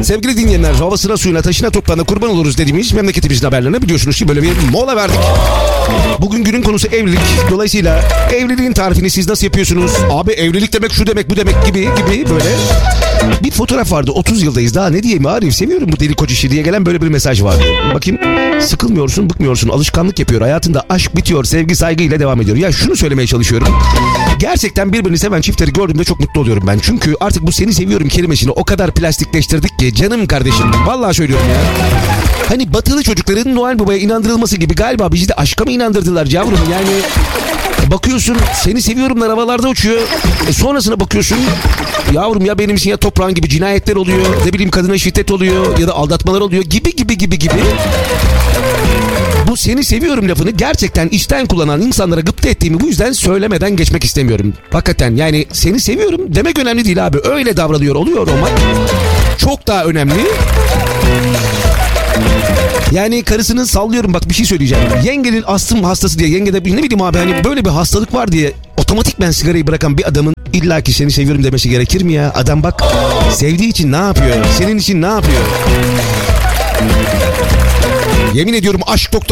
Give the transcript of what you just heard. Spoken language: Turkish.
Sevgili dinleyenler, havasına suyuna taşına toprağına kurban oluruz dediğimiz memleketimizin haberlerine biliyorsunuz ki böyle bir mola verdik. Bugün günün konusu evlilik. Dolayısıyla evliliğin tarifini siz nasıl yapıyorsunuz? Abi evlilik demek şu demek bu demek gibi böyle. Bir fotoğraf vardı, 30 yıldayız daha ne diyeyim Arif, seviyorum bu deli koç işi diye gelen böyle bir mesaj vardı. Bakayım, sıkılmıyorsun bıkmıyorsun, alışkanlık yapıyor, hayatında aşk bitiyor, sevgi saygıyla devam ediyor. Ya şunu söylemeye çalışıyorum. Gerçekten birbirini seven çiftleri gördüğümde çok mutlu oluyorum ben. Çünkü artık bu seni seviyorum kelimesini o kadar plastikleştirdik ki canım kardeşim. Vallahi söylüyorum ya. Hani batılı çocukların Noel Baba'ya inandırılması gibi galiba bizi de aşka mı inandırdılar yavrum? Yani bakıyorsun seni seviyorumlar havalarda uçuyor. Sonrasına bakıyorsun yavrum ya benimsin ya toprağın gibi cinayetler oluyor. Ne bileyim kadına şiddet oluyor ya da aldatmalar oluyor gibi. Bu seni seviyorum lafını gerçekten içten kullanan insanlara gıpta ettiğimi bu yüzden söylemeden geçmek istemiyorum. Hakikaten yani seni seviyorum demek önemli değil abi. Öyle davranıyor oluyor olmak çok daha önemli. Yani karısının sallıyorum bak bir şey söyleyeceğim. Yengenin astım hastası diye yengede ne bileyim abi hani böyle bir hastalık var diye otomatikmen sigarayı bırakan bir adamın illaki seni seviyorum demesi gerekir mi ya? Adam bak sevdiği için ne yapıyor? Senin için ne yapıyor? Yemin ediyorum aşk doktoru